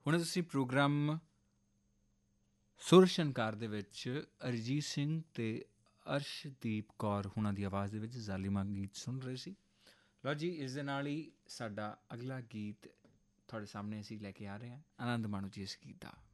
ਹੁਣ ਤੁਸੀਂ ਪ੍ਰੋਗਰਾਮ ਸੁਰ ਸ਼ਨਕਾਰ ਦੇ ਵਿੱਚ ਅਰਿਜੀਤ ਸਿੰਘ ਅਤੇ ਅਰਸ਼ਦੀਪ ਕੌਰ ਹੁਣਾਂ ਦੀ ਆਵਾਜ਼ ਦੇ ਵਿੱਚ ਜ਼ਾਲਿਮਾ ਗੀਤ ਸੁਣ ਰਹੇ ਸੀ। ਲਓ ਜੀ, ਇਸ ਦੇ ਨਾਲ ਹੀ ਸਾਡਾ ਅਗਲਾ ਗੀਤ ਤੁਹਾਡੇ ਸਾਹਮਣੇ ਅਸੀਂ ਲੈ ਕੇ ਆ ਰਹੇ ਹਾਂ। ਆਨੰਦ ਮਾਣੋ ਜੀ ਇਸ ਗੀਤ ਦਾ।